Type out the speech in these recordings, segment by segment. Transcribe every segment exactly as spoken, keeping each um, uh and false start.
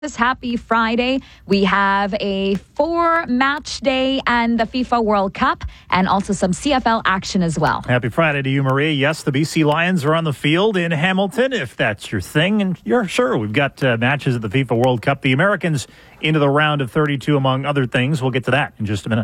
This happy Friday. We have a four match day and the FIFA World Cup and also some C F L action as well. Happy Friday to you, Maria. Yes, the B C Lions are on the field in Hamilton, if that's your thing. And you're sure we've got uh, matches at the FIFA World Cup. The Americans into the round of thirty-two, among other things. We'll get to that in just a minute.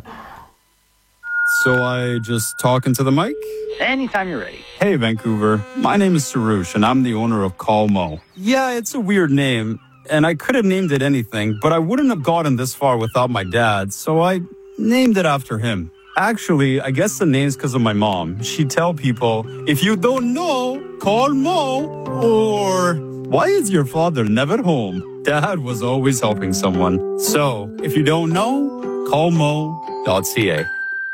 So I just talk into the mic? Anytime you're ready. Hey, Vancouver. My name is Sarush, and I'm the owner of Call Mo. Yeah, it's a weird name, and I could have named it anything, but I wouldn't have gotten this far without my dad, so I named it after him. Actually, I guess the name's because of my mom. She'd tell people, if you don't know, call Mo, or why is your father never home? Dad was always helping someone. So, if you don't know, call mo dot c a.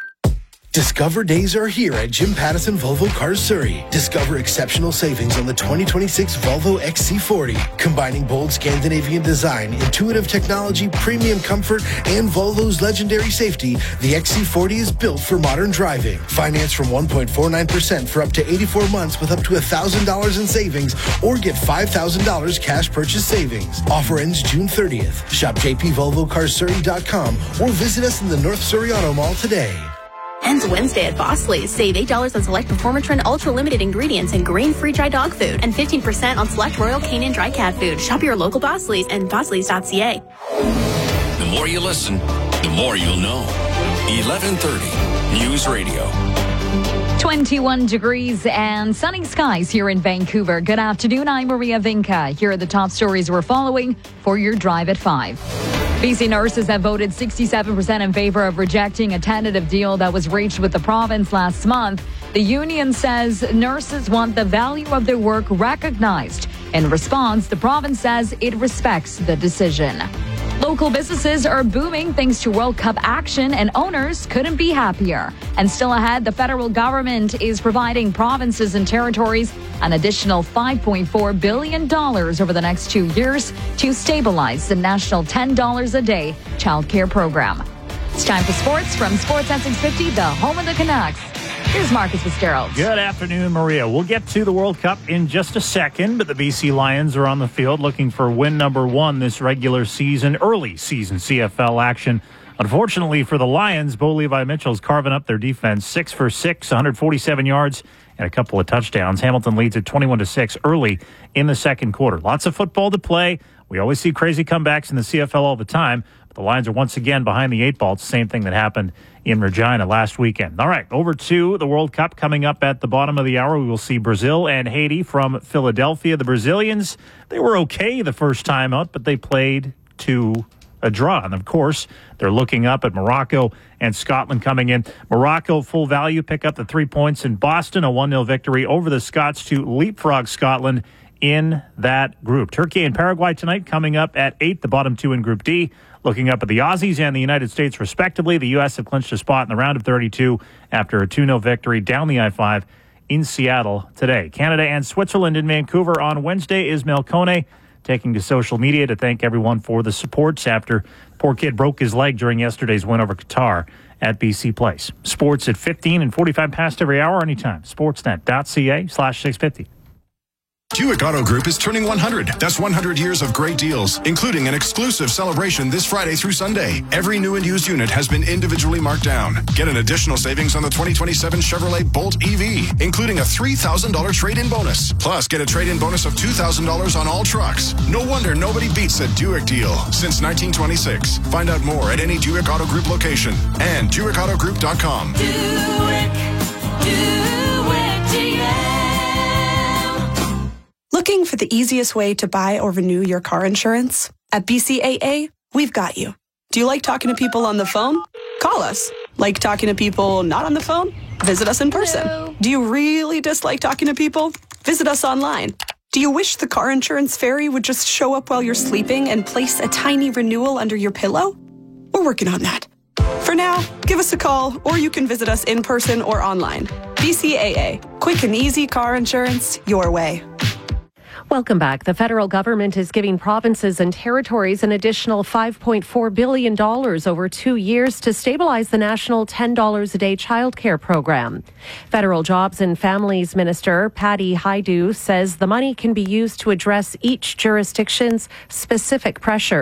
Discover days are here at Jim Pattison Volvo Cars Surrey. Discover exceptional savings on the twenty twenty-six Volvo X C forty. Combining bold Scandinavian design, intuitive technology, premium comfort, and Volvo's legendary safety, the X C forty is built for modern driving. Finance from one point four nine percent for up to eighty-four months with up to one thousand dollars in savings, or get five thousand dollars cash purchase savings. Offer ends June thirtieth. Shop j p volvo cars surrey dot com or visit us in the North Surrey Auto Mall today. Ends Wednesday at Bosley's. Save eight dollars on select Performatrin Ultra Limited ingredients and grain-free dry dog food, and fifteen percent on select Royal Canin dry cat food. Shop your local Bosley's and bosleys dot c a. The more you listen, the more you'll know. eleven thirty News Radio. twenty-one degrees and sunny skies here in Vancouver. Good afternoon. I'm Maria Vinca. Here are the top stories we're following for your drive at five. B C nurses have voted sixty-seven percent in favor of rejecting a tentative deal that was reached with the province last month. The union says nurses want the value of their work recognized. In response, the province says it respects the decision. Local businesses are booming thanks to World Cup action, and owners couldn't be happier. And still ahead, the federal government is providing provinces and territories an additional five point four billion dollars over the next two years to stabilize the national ten dollars a day childcare program. It's time for sports from Sportsnet six fifty, the home of the Canucks. Here's Marcus Fitzgerald. Good afternoon, Maria. We'll get to the World Cup in just a second, but the B C Lions are on the field looking for win number one this regular season, early season C F L action. Unfortunately for the Lions, Bo Levi Mitchell's carving up their defense, six for six, one hundred forty-seven yards, and a couple of touchdowns. Hamilton leads at twenty-one to six early in the second quarter. Lots of football to play. We always see crazy comebacks in the C F L all the time. But the Lions are once again behind the eight ball. It's the same thing that happened in Regina last weekend. All right, over to the World Cup coming up at the bottom of the hour. We will see Brazil and Haiti from Philadelphia. The Brazilians, they were okay the first time out, but they played to a draw. And, of course, they're looking up at Morocco and Scotland coming in. Morocco, full value, pick up the three points in Boston, a one nil victory over the Scots to leapfrog Scotland in that group. Turkey and Paraguay tonight coming up at eight, the bottom two in Group D. Looking up at the Aussies and the United States, respectively. The U S have clinched a spot in the round of thirty-two after a two nil victory down the I five in Seattle today. Canada and Switzerland in Vancouver on Wednesday. Ismail Kone taking to social media to thank everyone for the supports after the poor kid broke his leg during yesterday's win over Qatar at B C Place. Sports at fifteen and forty-five past every hour anytime. Sportsnet dot c a slash six fifty. Buick Auto Group is turning one hundred. That's one hundred years of great deals, including an exclusive celebration this Friday through Sunday. Every new and used unit has been individually marked down. Get an additional savings on the twenty twenty-seven Chevrolet Bolt E V, including a three thousand dollars trade-in bonus. Plus, get a trade-in bonus of two thousand dollars on all trucks. No wonder nobody beats a Buick deal since nineteen twenty-six. Find out more at any Buick Auto Group location and Buick Auto Group dot com. Buick, Buick G M. Looking for the easiest way to buy or renew your car insurance? At B C A A, we've got you. Do you like talking to people on the phone? Call us. Like talking to people not on the phone? Visit us in person. Hello. Do you really dislike talking to people? Visit us online. Do you wish the car insurance fairy would just show up while you're sleeping and place a tiny renewal under your pillow? We're working on that. For now, give us a call, or you can visit us in person or online. B C A A. Quick and easy car insurance your way. Welcome back. The federal government is giving provinces and territories an additional five point four billion dollars over two years to stabilize the national ten dollars a day childcare program. Federal Jobs and Families Minister Patty Hajdu says the money can be used to address each jurisdiction's specific pressure.